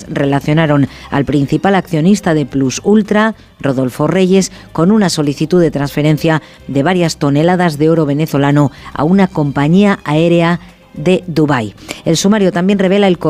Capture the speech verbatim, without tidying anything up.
relacionaron al principal accionista de Plus Ultra, Rodolfo Reyes, con una solicitud de transferencia de varias toneladas de oro venezolano a una compañía aérea de Dubái. El sumario también revela el